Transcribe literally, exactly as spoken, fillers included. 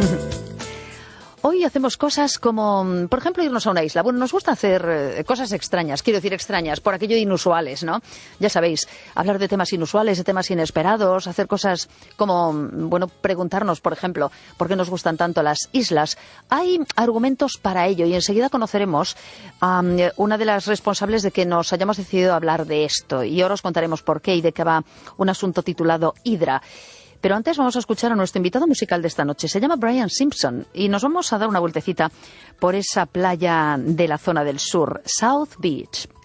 Hoy hacemos cosas como, por ejemplo, irnos a una isla. Bueno, nos gusta hacer eh, cosas extrañas, quiero decir extrañas, por aquello de inusuales, ¿no? Ya sabéis, hablar de temas inusuales, de temas inesperados, hacer cosas como, bueno, preguntarnos, por ejemplo, por qué nos gustan tanto las islas. Hay argumentos para ello y enseguida conoceremos a um, una de las responsables de que nos hayamos decidido hablar de esto. Y ahora os contaremos por qué y de qué va un asunto titulado Hidra. Pero antes vamos a escuchar a nuestro invitado musical de esta noche. Se llama Brian Simpson y nos vamos a dar una vueltecita por esa playa de la zona del sur, South Beach.